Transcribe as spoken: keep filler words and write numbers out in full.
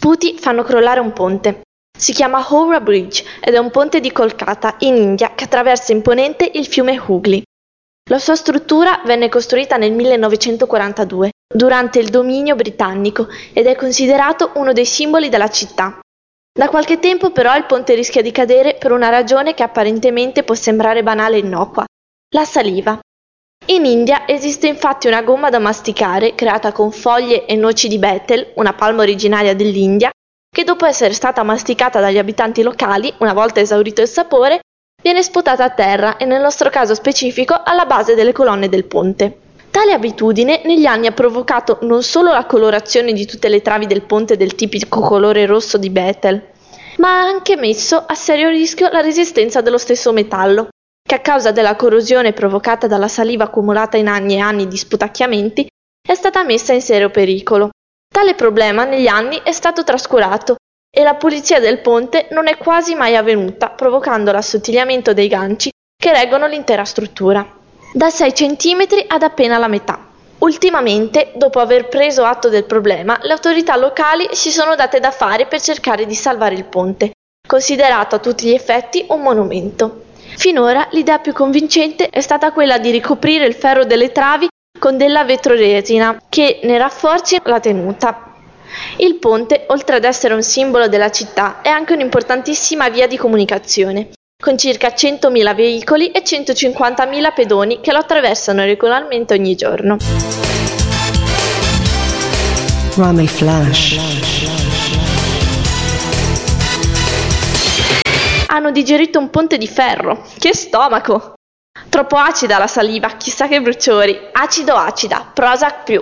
disputi fanno crollare un ponte. Si chiama Howrah Bridge ed è un ponte di Kolkata, in India, che attraversa imponente il fiume Hooghly. La sua struttura venne costruita nel millenovecentoquarantadue, durante il dominio britannico, ed è considerato uno dei simboli della città. Da qualche tempo però il ponte rischia di cadere per una ragione che apparentemente può sembrare banale e innocua: la saliva. In India esiste infatti una gomma da masticare creata con foglie e noci di betel, una palma originaria dell'India, che dopo essere stata masticata dagli abitanti locali, una volta esaurito il sapore, viene sputata a terra e nel nostro caso specifico alla base delle colonne del ponte. Tale abitudine negli anni ha provocato non solo la colorazione di tutte le travi del ponte del tipico colore rosso di betel, ma ha anche messo a serio rischio la resistenza dello stesso metallo, che a causa della corrosione provocata dalla saliva accumulata in anni e anni di sputacchiamenti è stata messa in serio pericolo. Tale problema negli anni è stato trascurato e la pulizia del ponte non è quasi mai avvenuta, provocando l'assottigliamento dei ganci che reggono l'intera struttura, da sei centimetri ad appena la metà. Ultimamente, dopo aver preso atto del problema, le autorità locali si sono date da fare per cercare di salvare il ponte, considerato a tutti gli effetti un monumento. Finora l'idea più convincente è stata quella di ricoprire il ferro delle travi con della vetroresina che ne rafforzi la tenuta. Il ponte, oltre ad essere un simbolo della città, è anche un'importantissima via di comunicazione, con circa centomila veicoli e centocinquantamila pedoni che lo attraversano regolarmente ogni giorno. Rame Flash. Hanno digerito un ponte di ferro. Che stomaco! Troppo acida la saliva, chissà che bruciori. Acido acida, Prozac più.